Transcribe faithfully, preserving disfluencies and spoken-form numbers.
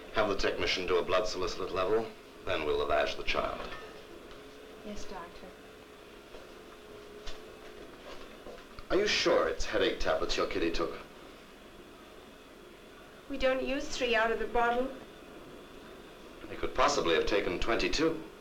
Have the technician do a blood salicylate level, then we'll lavage the child. Yes, doctor. Are you sure it's headache tablets your kitty took? We don't use three out of the bottle. They could possibly have taken twenty-two.